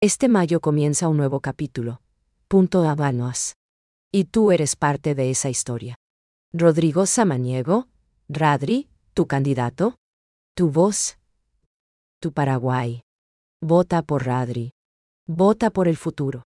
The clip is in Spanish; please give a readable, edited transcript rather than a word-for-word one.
Este mayo comienza un nuevo capítulo. Punto Habanos. Y tú eres parte de esa historia. Rodrigo Samaniego, Radri, tu candidato, tu voz, tu Paraguay. Vota por Radri. Vota por el futuro.